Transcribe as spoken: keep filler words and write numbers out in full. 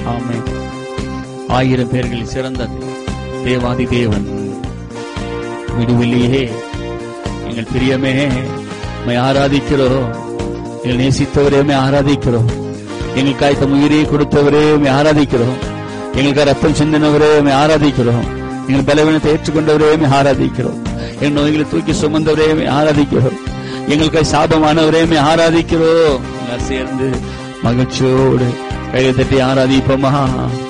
ஆமென். ஆயிரம் பேர்களில் சிறந்த தேவாதி தேவன் விடுவில்லையே, எங்கள் பிரியமே உம்மை ஆராதிக்கிறோம். எங்கள் நேசித்தவரே உம்மை ஆராதிக்கிறோம். எங்களுக்காய் தம் உயிரை கொடுத்தவரே உம்மை ஆராதிக்கிறோம். எங்களுக்கு ரத்தம் சிந்தினவரே உம்மை ஆராதிக்கிறோம். எங்கள் பலவீனத்தை ஏற்றுக்கொண்டவரே உம்மை ஆராதிக்கிறோம். எங்கள் நோய்களை தூக்கி சுமந்தவரே உம்மை ஆராதிக்கிறோம். எங்களுக்காய் சாபமானவரே உம்மை ஆராதிக்கிறோம். சேர்ந்து மகிழ்ச்சியோடு கையை தட்டி ஆராதிப்போமா?